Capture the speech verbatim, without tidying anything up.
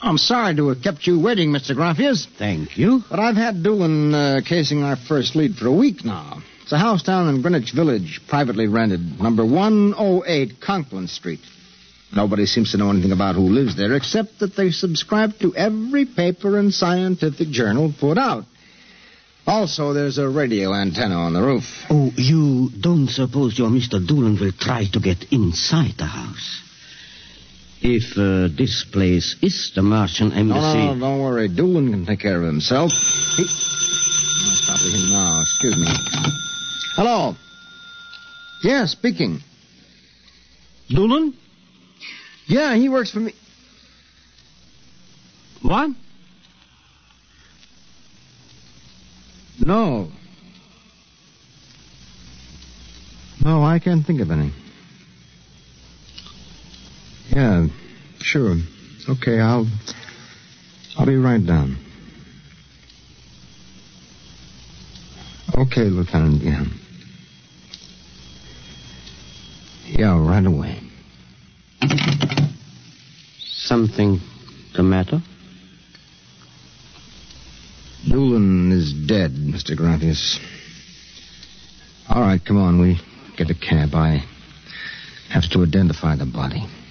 I'm sorry to have kept you waiting, Mister Grampius. Thank you. But I've had Doolin uh, casing our first lead for a week now. It's a house down in Greenwich Village, privately rented, number one oh eight Conklin Street. Nobody seems to know anything about who lives there, except that they subscribe to every paper and scientific journal put out. Also, there's a radio antenna on the roof. Oh, you don't suppose your Mister Doolin will try to get inside the house? If uh, this place is the Martian embassy... No, no, no, don't worry. Doolin can take care of himself. He... Stop with him now. Excuse me. Hello. Yeah, speaking. Doolin? Yeah, he works for me. What? No. No, I can't think of any. Yeah, sure. Okay, I'll... I'll be right down. Okay, Lieutenant, yeah. Yeah, right away. Something the matter? Doolin is dead, Mister Grampius. All right, come on, we get a cab. I have to identify the body.